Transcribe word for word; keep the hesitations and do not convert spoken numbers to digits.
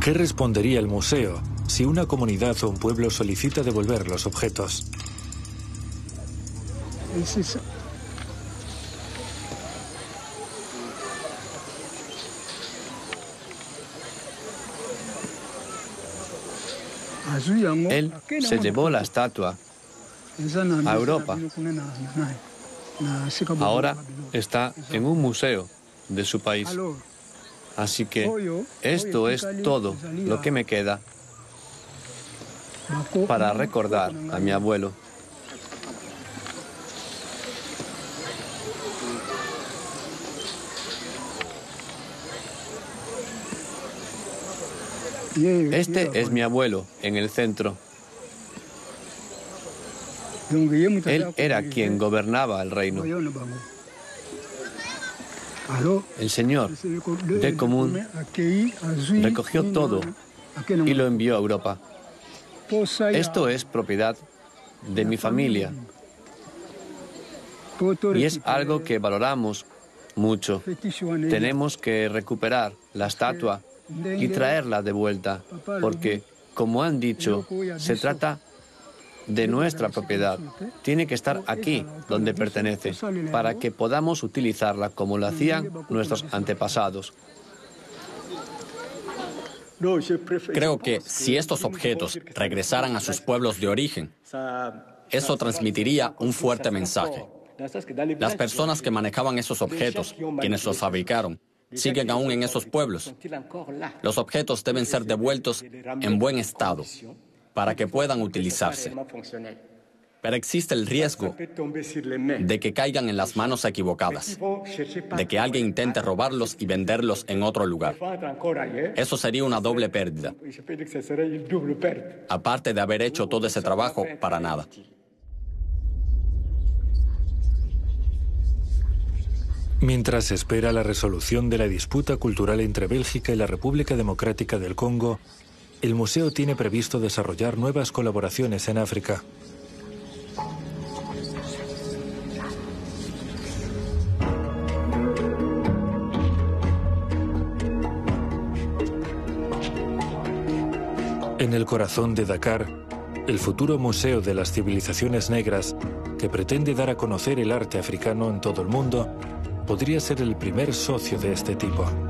¿Qué respondería el museo si una comunidad o un pueblo solicita devolver los objetos? Él se llevó la estatua a Europa. Ahora está en un museo de su país. Así que esto es todo lo que me queda para recordar a mi abuelo. Este es mi abuelo en el centro. Él era quien gobernaba el reino. El señor de Común recogió todo y lo envió a Europa. Esto es propiedad de mi familia y es algo que valoramos mucho. Tenemos que recuperar la estatua y traerla de vuelta, porque, como han dicho, se trata de nuestra propiedad. Tiene que estar aquí, donde pertenece, para que podamos utilizarla como lo hacían nuestros antepasados. Creo que si estos objetos regresaran a sus pueblos de origen, eso transmitiría un fuerte mensaje. Las personas que manejaban esos objetos, quienes los fabricaron, siguen aún en esos pueblos. Los objetos deben ser devueltos en buen estado para que puedan utilizarse. Pero existe el riesgo de que caigan en las manos equivocadas, de que alguien intente robarlos y venderlos en otro lugar. Eso sería una doble pérdida, aparte de haber hecho todo ese trabajo para nada. Mientras se espera la resolución de la disputa cultural entre Bélgica y la República Democrática del Congo, el museo tiene previsto desarrollar nuevas colaboraciones en África. En el corazón de Dakar, el futuro Museo de las Civilizaciones Negras, que pretende dar a conocer el arte africano en todo el mundo, podría ser el primer socio de este tipo.